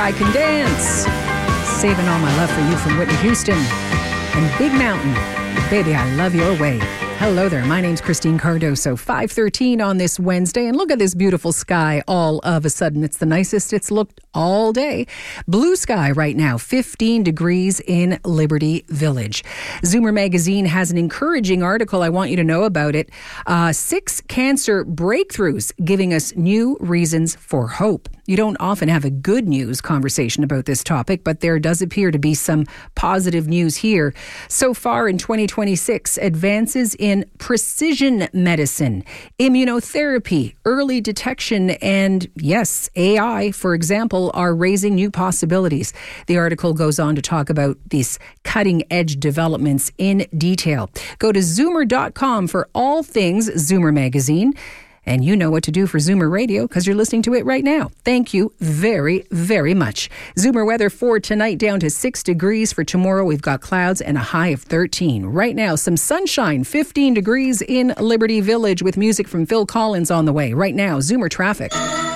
I Can Dance. Saving All My Love for You from Whitney Houston. And Big Mountain, Baby, I Love Your Way. Hello there, my name's Christine Cardoso. 5:13 on this Wednesday, and look at this beautiful sky all of a sudden. It's the nicest it's looked all day. Blue sky right now, 15 degrees in Liberty Village. Zoomer Magazine has an encouraging article. I want you to know about it. 6 cancer breakthroughs giving us new reasons for hope. You don't often have a good news conversation about this topic, but there does appear to be some positive news here. So far in 2026, advances in precision medicine, immunotherapy, early detection, and yes, AI, for example, are raising new possibilities. The article goes on to talk about these cutting-edge developments in detail. Go to Zoomer.com for all things Zoomer Magazine. And you know what to do for Zoomer Radio because you're listening to it right now. Thank you very, very much. Zoomer weather for tonight down to 6 degrees. For tomorrow, we've got clouds and a high of 13. Right now, some sunshine, 15 degrees in Liberty Village with music from Phil Collins on the way. Right now, Zoomer traffic.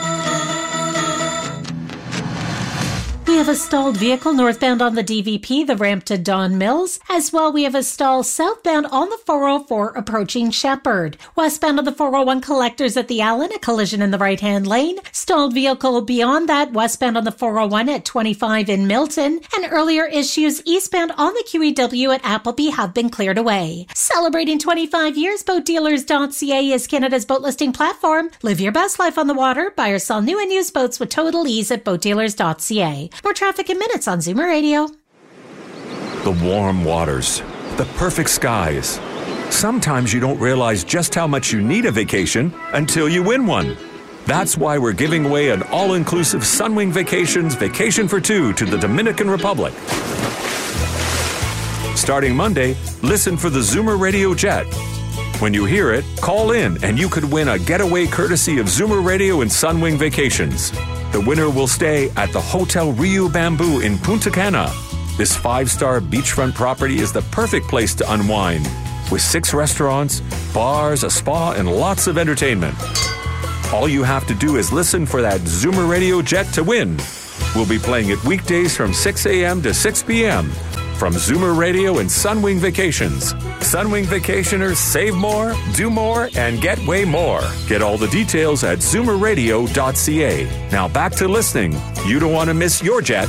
We have a stalled vehicle northbound on the DVP, the ramp to Don Mills. As well, we have a stall southbound on the 404 approaching Shepherd. Westbound on the 401 collectors at the Allen, a collision in the right-hand lane. Stalled vehicle beyond that, westbound on the 401 at 25 in Milton. And earlier issues eastbound on the QEW at Appleby have been cleared away. Celebrating 25 years, BoatDealers.ca is Canada's boat listing platform. Live your best life on the water. Buy or sell new and used boats with total ease at BoatDealers.ca. More traffic in minutes on Zoomer Radio. The warm waters, the perfect skies. Sometimes you don't realize just how much you need a vacation until you win one. That's why we're giving away an all-inclusive Sunwing Vacations Vacation for Two to the Dominican Republic. Starting Monday, listen for the Zoomer Radio Jet. When you hear it, call in and you could win a getaway courtesy of Zoomer Radio and Sunwing Vacations. The winner will stay at the Hotel Rio Bamboo in Punta Cana. This 5-star beachfront property is the perfect place to unwind, with 6 restaurants, bars, a spa, and lots of entertainment. All you have to do is listen for that Zoomer Radio Jet to win. We'll be playing it weekdays from 6 a.m. to 6 p.m. from Zoomer Radio and Sunwing Vacations. Sunwing Vacationers save more, do more, and get way more. Get all the details at zoomerradio.ca. Now back to listening. You don't want to miss your jet.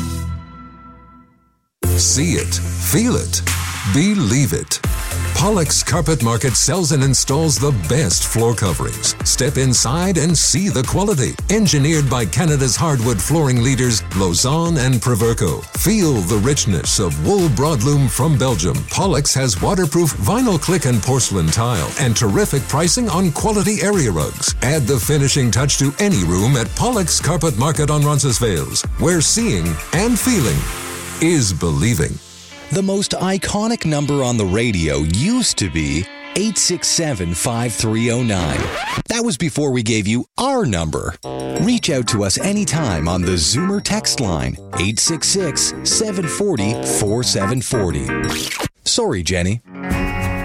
See it, feel it, believe it. Pollock's Carpet Market sells and installs the best floor coverings. Step inside and see the quality. Engineered by Canada's hardwood flooring leaders, Lausanne and Proverco. Feel the richness of wool broadloom from Belgium. Pollock's has waterproof vinyl click and porcelain tile and terrific pricing on quality area rugs. Add the finishing touch to any room at Pollock's Carpet Market on Roncesvalles, where seeing and feeling is believing. The most iconic number on the radio used to be 867-5309. That was before we gave you our number. Reach out to us anytime on the Zoomer text line, 866-740-4740. Sorry, Jenny.